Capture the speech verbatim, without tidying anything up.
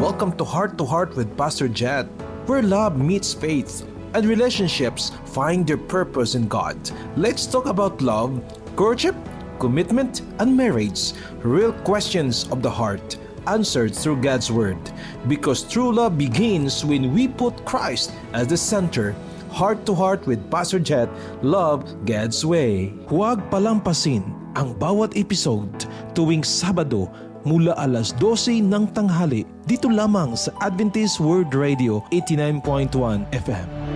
Welcome to Heart to Heart with Pastor Jet, where love meets faith and relationships find their purpose in God. Let's talk about love, courtship, commitment, and marriage. Real questions of the heart, answered through God's Word. Because true love begins when we put Christ as the center. Heart to Heart with Pastor Jet, love God's way. Huwag palampasin ang bawat episode tuwing Sabado mula alas dose ng tanghali dito lamang sa Adventist World Radio eighty-nine point one F M.